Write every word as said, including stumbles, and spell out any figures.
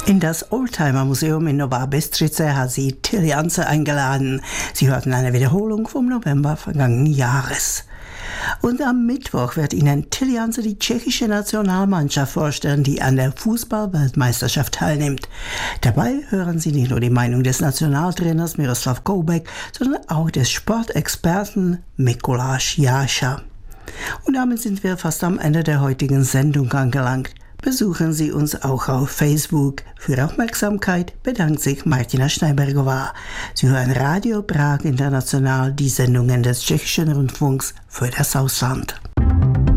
In das Oldtimer-Museum in Nová Bystrica hat sie Till Janse eingeladen. Sie hörten eine Wiederholung vom November vergangenen Jahres. Und am Mittwoch wird Ihnen Till Janse die tschechische Nationalmannschaft vorstellen, die an der Fußball-Weltmeisterschaft teilnimmt. Dabei hören Sie nicht nur die Meinung des Nationaltrainers Miroslav Koubek, sondern auch des Sportexperten Mikuláš Jáša. Und damit sind wir fast am Ende der heutigen Sendung angelangt. Besuchen Sie uns auch auf Facebook. Für Aufmerksamkeit bedankt sich Martina Schneibergová. Sie hören Radio Prag International, die Sendungen des tschechischen Rundfunks für das Ausland.